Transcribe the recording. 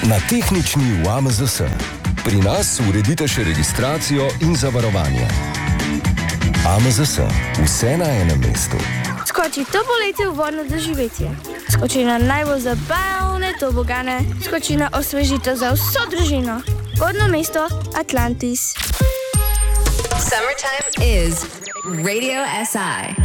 Na tehnični v AMZS. Pri nas uredite še registracijo in zavarovanje. AMZS. Vse na enem mestu. Skoči to poletje v vodno doživetje. Skoči na najbolj zabavne tobogane. Skoči na osvežitev za vso družino. Vodno mesto Atlantis. Summertime is Radio SI.